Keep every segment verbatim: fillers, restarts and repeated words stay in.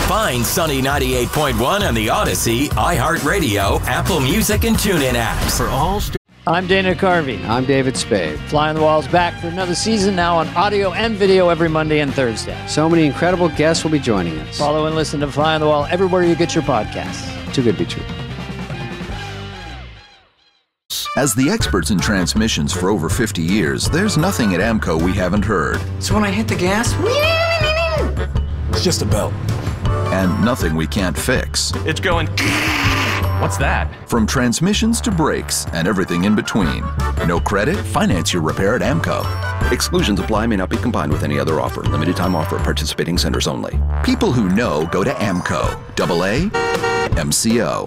Find Sunny ninety-eight point one on the Odyssey, iHeartRadio, Apple Music, and TuneIn apps. For all st- I'm Dana Carvey. I'm David Spade. Fly on the Wall's back for another season, now on audio and video every Monday and Thursday. So many incredible guests will be joining us. Follow and listen to Fly on the Wall everywhere you get your podcasts. Too good to be true. As the experts in transmissions for over fifty years, there's nothing at AMCO we haven't heard. So when I hit the gas, it's just a belt. And nothing we can't fix. It's going... What's that? From transmissions to brakes and everything in between. No credit? Finance your repair at AMCO. Exclusions apply, may not be combined with any other offer. Limited time offer at participating centers only. People who know go to AMCO. Double A M C O.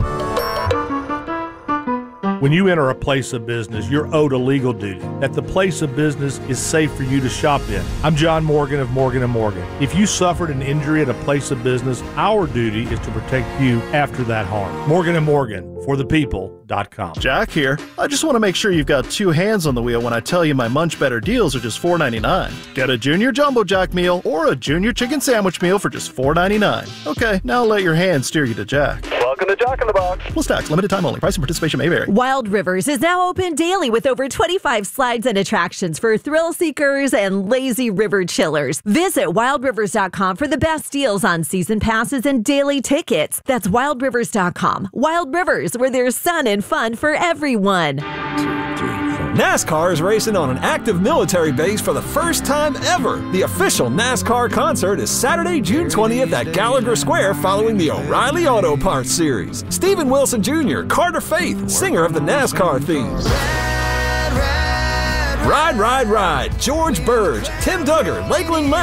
When you enter a place of business, you're owed a legal duty, that the place of business is safe for you to shop in. I'm John Morgan of Morgan and Morgan. If you suffered an injury at a place of business, our duty is to protect you after that harm. Morgan and Morgan, for the people dot com. Jack here. I just want to make sure you've got two hands on the wheel when I tell you my Munch Better deals are just four ninety-nine. Get a Junior Jumbo Jack meal or a Junior Chicken Sandwich meal for just four ninety-nine. Okay, now let your hands steer you to Jack. Welcome to Jack in the Box. Plus tax, limited time only. Price and participation may vary. Wild Rivers is now open daily with over twenty-five slides and attractions for thrill seekers and lazy river chillers. Visit wild rivers dot com for the best deals on season passes and daily tickets. That's wild rivers dot com. Wild Rivers, where there's sun and fun for everyone. NASCAR is racing on an active military base for the first time ever. The official NASCAR concert is Saturday, June twentieth at Gallagher Square following the O'Reilly Auto Parts Series. Stephen Wilson Junior, Carter Faith, singer of the NASCAR theme. Ride, Ride, Ride, George Burge, Tim Duggar, Lakeland